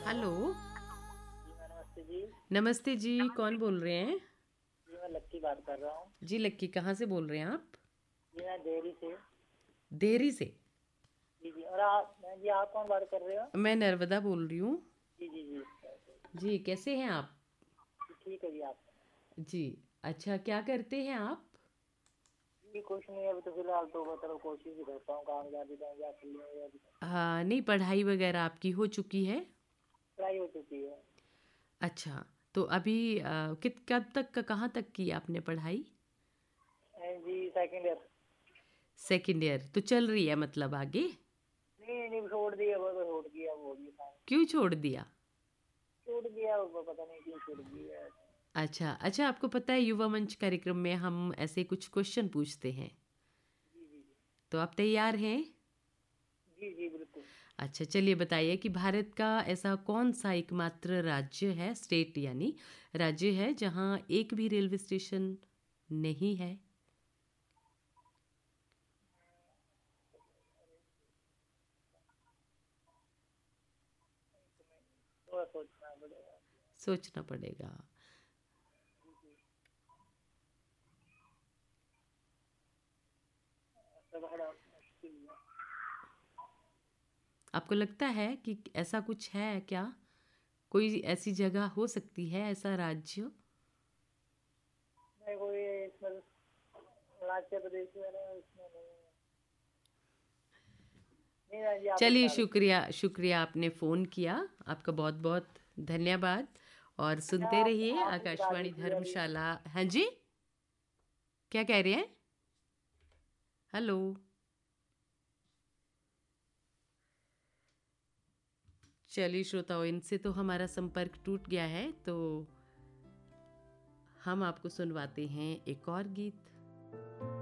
Hello. जी मैं नमस्ते जी। नमस्ते जी, कौन बोल रहे हैं? जी मैं लक्की बात कर रहा हूँ। जी लक्की, कहाँ से बोल रहे हैं आप? जी मैं देहरी से। देहरी से। जी जी, और आप कौन बात कर रहे हो? मैं नर्मदा बोल रही हूँ। जी जी जी। जी, कैसे हैं आप? जी, ठीक है जी। आप? जी। अच्छा, क्या करते हैं आप? जी कुछ नहीं, अभी तो फिलहाल तो मतलब कोशिश ही करता हूँ कामयाबी कामयाब के लिए। अभी हाँ, नहीं, पढ़ाई वगैरह आपकी हो चुकी है? पढ़ाई हो चुकी है। अच्छा, तो अभी कित कब तक का, कहाँ तक की आपने पढ़ाई? जी सेकंड ईयर। सेकंड ईयर तो चल रही है मतलब आगे? नहीं नहीं, छोड़ दिया, वो तो छोड़ दिया, वो भी था। क्यों छोड़ दिया? छोड़ दिया, वो पता नहीं क्यों छोड़ दिया। अच्छा अच्छा, आपको पता है युवा मंच कार्यक्रम में हम ऐसे कुछ क्वेश्चन पूछते हैं, जी जी जी। तो आप तैयार हैं? जी जी बिल्कुल। अच्छा, चलिए बताइए कि भारत का ऐसा कौन सा एकमात्र राज्य है, स्टेट यानी राज्य है, जहाँ एक भी रेलवे स्टेशन नहीं है? थोड़ा सोचना पड़ेगा। सोचना पड़ेगा। जी जी। ऐसा बड़ा मुश्किल है। आपको लगता है कि ऐसा कुछ है क्या? कोई ऐसी जगह हो सकती है, ऐसा राज्य? नहीं, कोई इसमें अरुणाचल प्रदेश में नहीं, इसमें नहीं है। नहीं ना जी, आप चलिए, बता दो। शुक्रिया शुक्रिया, आपने फ़ोन किया। आपका बहुत बहुत धन्यवाद। और अच्छा, सुनते रहिए आप ही बता आकाशवाणी दीजिए अभी। धर्मशाला। हाँ जी, क्या कह रहे हैं? हेलो। चलिए श्रोताओं, इनसे तो हमारा संपर्क टूट गया है, तो हम आपको सुनवाते हैं एक और गीत।